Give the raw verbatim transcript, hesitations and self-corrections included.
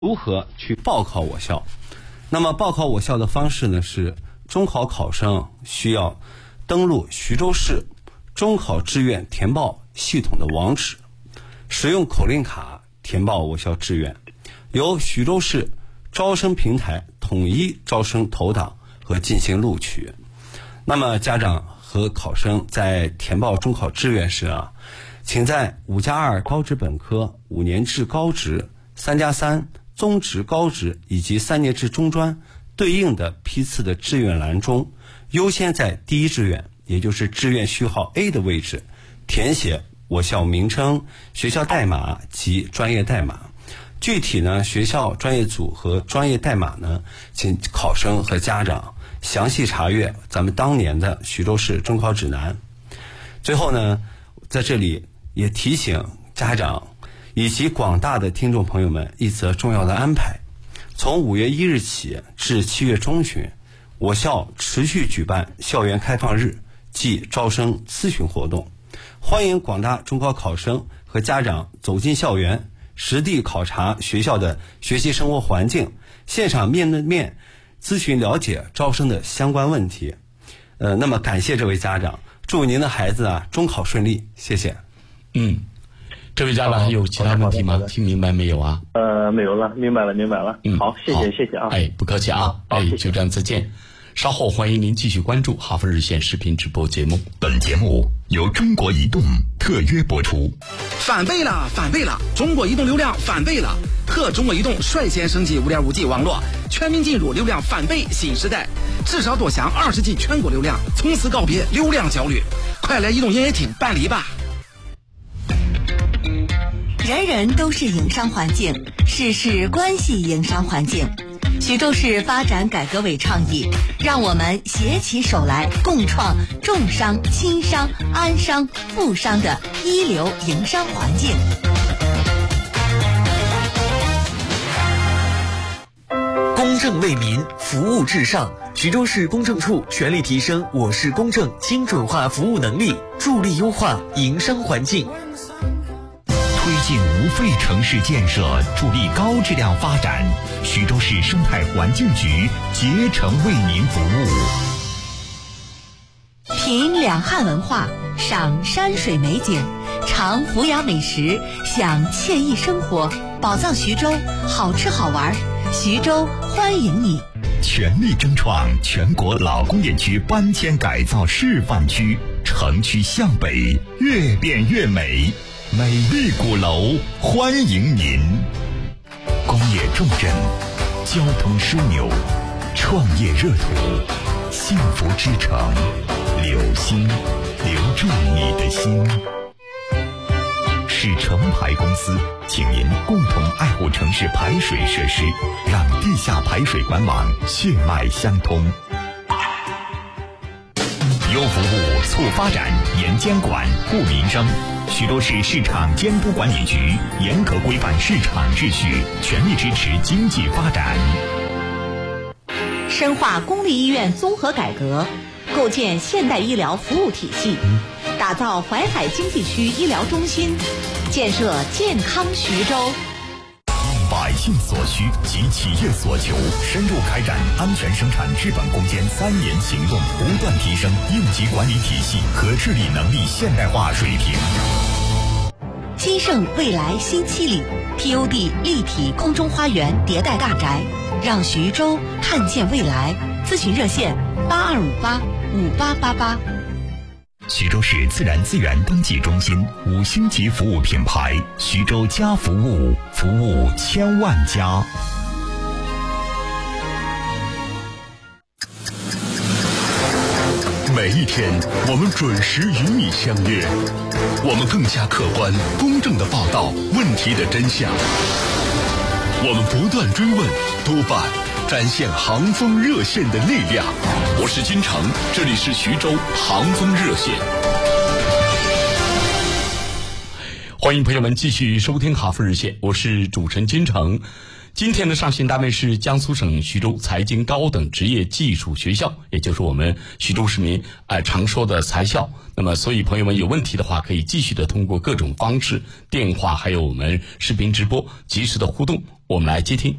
如何去报考我校？那么报考我校的方式呢，是中考考生需要登录徐州市中考志愿填报系统的网址，使用口令卡填报我校志愿，由徐州市招生平台统一招生投档和进行录取。那么家长和考生在填报中考志愿时啊，请在五加二高职本科、五年制高职、三加三中职高职以及三年制中专对应的批次的志愿栏中，优先在第一志愿，也就是志愿序号 A 的位置填写我校名称、学校代码及专业代码。具体呢，学校专业组和专业代码呢，请考生和家长详细查阅咱们当年的徐州市中考指南。最后呢，在这里也提醒家长以及广大的听众朋友们一则重要的安排：从五月一日起至七月中旬，我校持续举办校园开放日暨招生咨询活动，欢迎广大中考考生和家长走进校园，实地考察学校的学习生活环境，现场面对面咨询了解招生的相关问题。呃，那么感谢这位家长，祝您的孩子啊中考顺利，谢谢。 嗯。这位家长还有其他问题吗？听明白没有啊？ 呃，没有了，明白了，明白了。 嗯， 好，谢谢，谢谢啊。 哎，不客气啊。哎，就这样，再见。稍后欢迎您继续关注哈佛日线视频直播节目。 本节目由中国移动特约播出。 翻倍了，翻倍了！中国移动流量翻倍了！特中国移动率先升级 五点五 G 网络，全面进入流量翻倍新时代，至少多享二十 G 全国流量，从此告别流量焦虑。快来移动营业厅办理吧！ 人人都是营商环境，事事关系营商环境。徐州市发展改革委倡议，让我们携起手来，共创重商、轻商、安商、富商的一流营商环境。 公正为民，服务至上。徐州市公证处全力提升我市公证精准化服务能力，助力优化营商环境。 推进无废城市建设，助力高质量发展。徐州市生态环境局竭诚为您服务。 品两汉文化，赏山水美景，尝福雅美食，享惬意生活。宝藏徐州，好吃好玩，徐州欢迎你。 全力争创全国老工业区搬迁改造示范区，城区向北，越变越美。美丽鼓楼欢迎您。工业重镇，交通枢纽，创业热土，幸福之城，留心，留住你的心。是城排公司，请您共同爱护城市排水设施，让地下排水管网血脉相通。优服务促发展，严监管护民生。徐州市市场监督管理局严格规范市场秩序，全力支持经济发展。 深化公立医院综合改革，构建现代医疗服务体系，打造淮海经济区医疗中心，建设健康徐州。 百姓所需及企业所求，深入开展安全生产治本攻坚三年行动，不断提升应急管理体系和治理能力现代化水平。 金盛未来新七里 T O D 立体空中花园迭代大宅，让徐州看见未来。咨询热线八二五八五八八八。 徐州市自然资源登记中心五星级服务品牌，徐州家服务，服务千万家。 每一天，我们准时与你相约，我们更加客观、公正地报道问题的真相。我们不断追问、督办，展现航风热线的力量。我是金城，这里是徐州航风热线。 欢迎朋友们继续收听哈佛日线，我是主持人金城。今天的上线单位是江苏省徐州财经高等职业技术学校，也就是我们徐州市民呃常说的财校。那么所以朋友们有问题的话，可以继续的通过各种方式，电话还有我们视频直播及时的互动。 我们来接听。